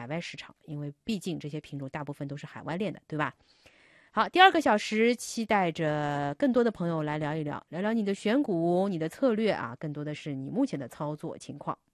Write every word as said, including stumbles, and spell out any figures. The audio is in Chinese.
海外市场，因为毕竟这些品种大部分都是海外链的，对吧？好，第二个小时期待着更多的朋友来聊一聊，聊聊你的选股、你的策略啊，更多的是你目前的操作情况。